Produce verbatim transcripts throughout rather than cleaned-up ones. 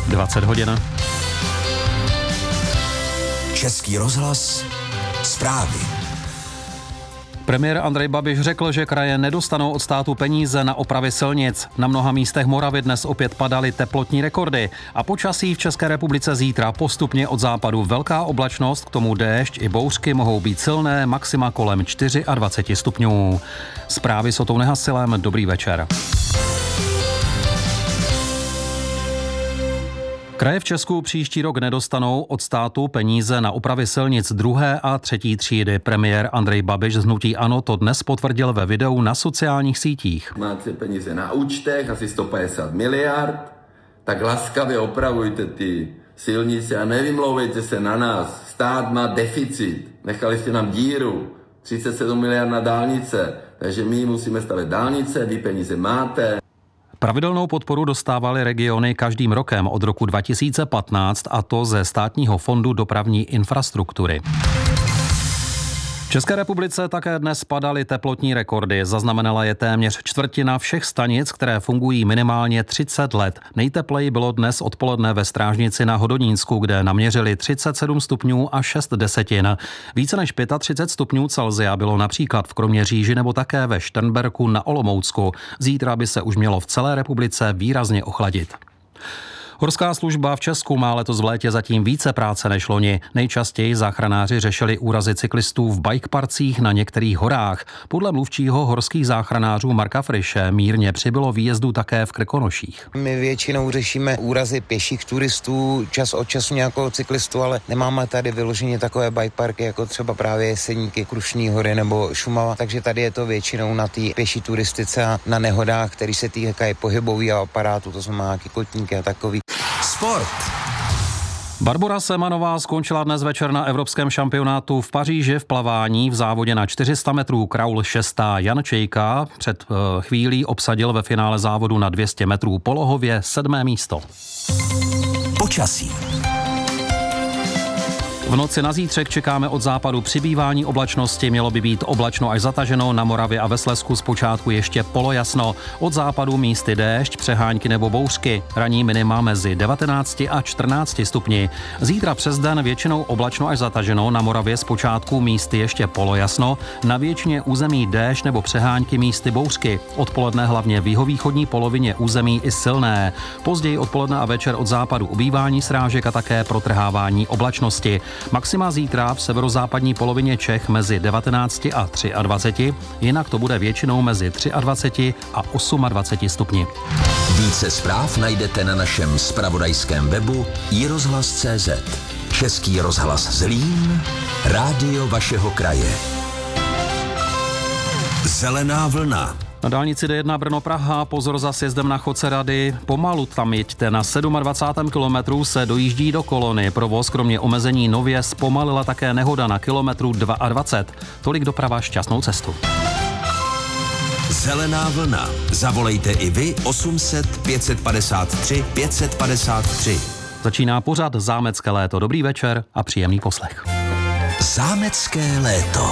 dvacet hodin. Český rozhlas, zprávy. Premiér Andrej Babiš řekl, že kraje nedostanou od státu peníze na opravy silnic. Na mnoha místech Moravy dnes opět padaly teplotní rekordy a počasí v České republice zítra postupně od západu velká oblačnost, k tomu déšť i bouřky mohou být silné, maxima kolem dvacet čtyři stupňů. Zprávy s Otou Nehasilem, dobrý večer. Kraje v Česku příští rok nedostanou od státu peníze na opravy silnic druhé a třetí třídy. Premiér Andrej Babiš z hnutí ANO to dnes potvrdil ve videu na sociálních sítích. Máte peníze na účtech, asi sto padesát miliard, tak laskavě opravujte ty silnice a nevymlouvejte se na nás. Stát má deficit, nechali jste nám díru, třicet sedm miliard na dálnice, takže my musíme stavět dálnice, vy peníze máte. Pravidelnou podporu dostávaly regiony každým rokem od roku dva tisíce patnáct, a to ze Státního fondu dopravní infrastruktury. V České republice také dnes padaly teplotní rekordy. Zaznamenala je téměř čtvrtina všech stanic, které fungují minimálně třicet let. Nejtepleji bylo dnes odpoledne ve Strážnici na Hodonínsku, kde naměřili třicet sedm stupňů a šest desetin. Více než třicet pět stupňů Celsia bylo například v Kroměříži nebo také ve Šternberku na Olomoucku. Zítra by se už mělo v celé republice výrazně ochladit. Horská služba v Česku má letos v létě zatím více práce než loni. Nejčastěji záchranáři řešili úrazy cyklistů v bikeparcích na některých horách. Podle mluvčího horských záchranářů Marka Friše mírně přibylo výjezdů také v Krkonoších. My většinou řešíme úrazy pěších turistů, čas od času nějakého cyklistu, ale nemáme tady vyloženě takové bikeparky jako třeba právě Jeseníky, Krušní hory nebo Šumava, takže tady je to většinou na té pěší turistice a na nehodách, které se týkají pohybového aparátu, to znamená nějaký kotníky a takový. Sport. Barbora Semanová skončila dnes večer na evropském šampionátu v Paříži v plavání v závodě na čtyři sta metrů kraul šestá. Jan Čejka před uh, chvílí obsadil ve finále závodu na dvě stě metrů polohově sedmé místo. Počasí. V noci na zítřek čekáme od západu přibývání oblačnosti, mělo by být oblačno až zataženo, na Moravě a ve Slezsku zpočátku ještě polojasno. Od západu místy déšť, přehánky nebo bouřky, ranní minima mezi devatenácti a čtrnácti stupni. Zítra přes den většinou oblačno až zataženo, na Moravě zpočátku místy ještě polojasno, na většině území déšť nebo přehánky místy bouřky. Odpoledne hlavně v jihovýchodní polovině území i silné. Později odpoledne a večer od západu ubývání srážek a také protrhávání oblačnosti. Maxima zítra v severozápadní polovině Čech mezi devatenácti a dvaceti třemi, jinak to bude většinou mezi dvaceti třemi a dvaceti osmi stupni. Více zpráv najdete na našem zpravodajském webu i rozhlas tečka cé zet. Český rozhlas Zlín, rádio vašeho kraje. Zelená vlna. Na dálnici D jedna Brno-Praha pozor za sjezdem na Chodce Rady. Pomalu tam jeďte, na dvacátém sedmém kilometru se dojíždí do kolony. Provoz kromě omezení nově zpomalila také nehoda na kilometru dvacet dva. Tolik doprava, šťastnou cestu. Zelená vlna. Zavolejte i vy osm set pět set padesát tři pět set padesát tři. Začíná pořad Zámecké léto. Dobrý večer a příjemný poslech. Zámecké léto.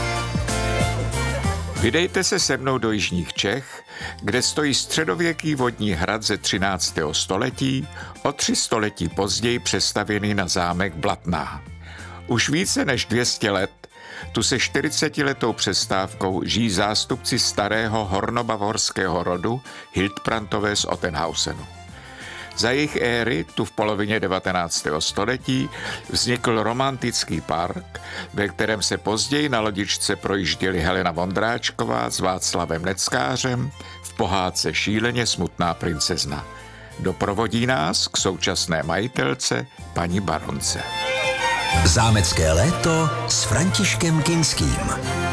Vydejte se se mnou do jižních Čech, kde stojí středověký vodní hrad ze třináctého století, o tři století později přestavěný na zámek Blatná. Už více než dvě stě let tu se čtyřicetiletou přestávkou žijí zástupci starého hornobavorského rodu Hildbrandové z Ottenhausenu. Za jejich éry, tu v polovině devatenáctého století, vznikl romantický park, ve kterém se později na lodičce projížděli Helena Vondráčková s Václavem Neckářem v pohádce Šíleně smutná princezna. Doprovodí nás k současné majitelce, paní baronce. Zámecké léto s Františkem Kinským.